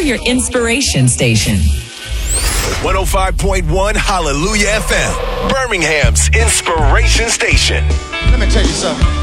your inspiration station. 105.1 Hallelujah FM, Birmingham's inspiration station. Let me tell you something.